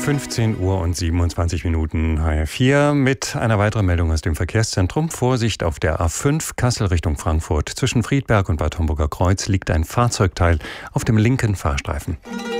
15 Uhr und 27 Minuten HR4 mit einer weiteren Meldung aus dem Verkehrszentrum. Vorsicht auf der A5 Kassel Richtung Frankfurt. Zwischen Friedberg und Bad Homburger Kreuz liegt ein Fahrzeugteil auf dem linken Fahrstreifen.